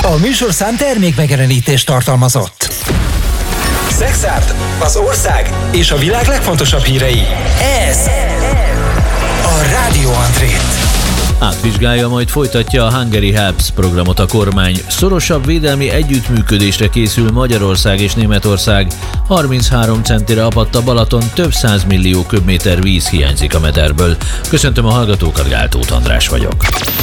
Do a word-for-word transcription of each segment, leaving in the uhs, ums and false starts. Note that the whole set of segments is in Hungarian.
A műsorszám termék megjelenítést tartalmazott. Szexárd, az ország és a világ legfontosabb hírei. Ez a Rádió Andrét. Átvizsgálja, majd folytatja a Hungary Helps programot a kormány. Szorosabb védelmi együttműködésre készül Magyarország és Németország. harminchárom centire apadt a Balaton, több százmillió köbméter víz hiányzik a mederből. Köszöntöm a hallgatókat, Gáltóth András vagyok.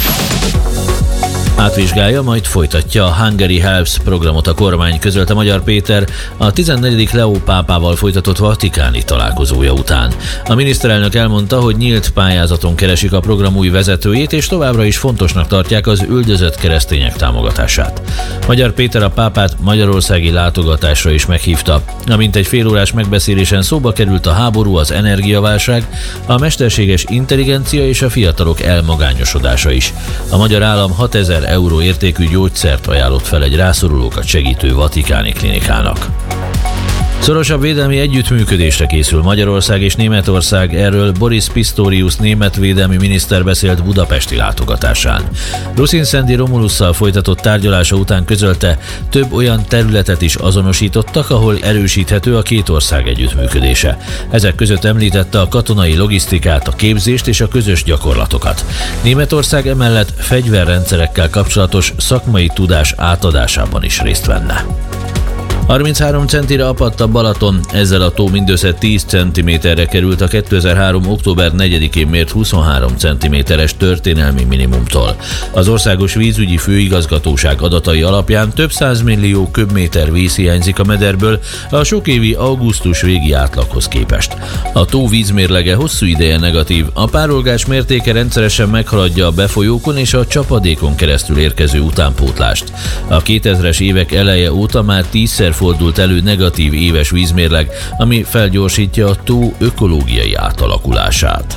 Átvizsgálja, majd folytatja a Hungary Helps programot a kormány, közölte Magyar Péter a tizennegyedik Leó pápával folytatott vatikáni találkozója után. A miniszterelnök elmondta, hogy nyílt pályázaton keresik a program új vezetőjét, és továbbra is fontosnak tartják az üldözött keresztények támogatását. Magyar Péter a pápát magyarországi látogatásra is meghívta. Amint egy félórás megbeszélésen szóba került a háború, az energiaválság, a mesterséges intelligencia és a fiatalok elmagányosodása is. A magyar állam hatezer euró értékű gyógyszert ajánlott fel egy rászorulókat segítő vatikáni klinikának. Szorosabb védelmi együttműködésre készül Magyarország és Németország, erről Boris Pistorius német védelmi miniszter beszélt budapesti látogatásán. Rusin-Szendi Romulusszal folytatott tárgyalása után közölte, több olyan területet is azonosítottak, ahol erősíthető a két ország együttműködése. Ezek között említette a katonai logisztikát, a képzést és a közös gyakorlatokat. Németország emellett fegyverrendszerekkel kapcsolatos szakmai tudás átadásában is részt venne. harminchárom centire apadt a Balaton, ezzel a tó mindössze tíz centiméterre került a kétezer-három. október negyedikén mért huszonhárom centiméteres történelmi minimumtól. Az Országos Vízügyi Főigazgatóság adatai alapján több százmillió köbméter víz hiányzik a mederből a sokévi augusztus végi átlaghoz képest. A tó vízmérlege hosszú ideje negatív, a párolgás mértéke rendszeresen meghaladja a befolyókon és a csapadékon keresztül érkező utánpótlást. A kétezres évek eleje óta már tízszer fordult elő negatív éves vízmérleg, ami felgyorsítja a tó ökológiai átalakulását.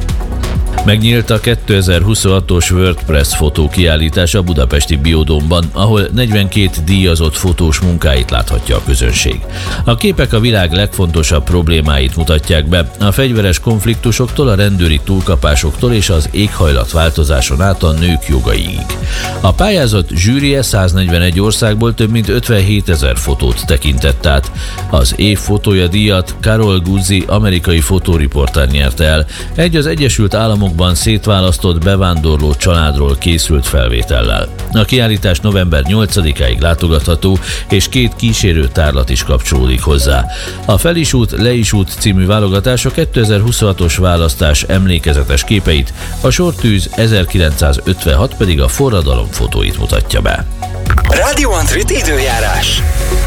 Megnyílt a kétezer-huszonhatos WordPress fotókiállítás a budapesti Biodómban, ahol negyvenkét díjazott fotós munkáit láthatja a közönség. A képek a világ legfontosabb problémáit mutatják be, a fegyveres konfliktusoktól, a rendőri túlkapásoktól és az éghajlatváltozáson át a nők jogaiig. A pályázat zsűrie száznegyvenegy országból több mint ötvenhétezer fotót tekintett át. Az év fotója díjat Carol Guzzi amerikai fotóriporter nyerte el, egy az Egyesült Államok szétválasztott bevándorló családról készült felvétellel. A kiállítás november nyolcadikáig látogatható, és két kísérő tárlat is kapcsolódik hozzá. A Fel is út, le is út című válogatás a kétezer-huszonhatos választás emlékezetes képeit, a Sortűz ezerkilencszázötvenhat pedig a forradalom fotóit mutatja be. Rádió Andrét időjárás.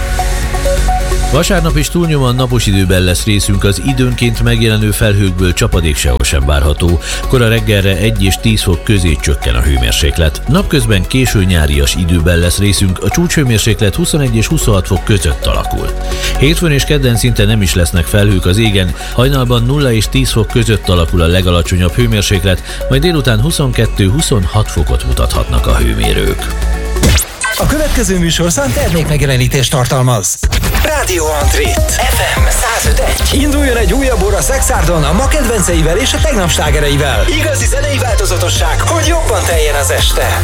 Vasárnap is túlnyomóan napos időben lesz részünk, az időnként megjelenő felhőkből csapadék sehol sem várható. Kora reggelre egy és tíz fok közé csökken a hőmérséklet. Napközben késő nyárias időben lesz részünk, a csúcshőmérséklet huszonegy és huszonhat fok között alakul. Hétfőn és kedden szinte nem is lesznek felhők az égen, hajnalban nulla és tíz fok között alakul a legalacsonyabb hőmérséklet, majd délután huszonkettő-huszonhat fokot mutathatnak a hőmérők. A következő műsorszám termék megjelenítést tartalmaz. Rádió Andrét ef em száz öt egy. Induljon egy újabb óra Szexárdon a ma kedvenceivel és a tegnap slágereivel. Igazi zenei változatosság, hogy jobban teljen az este.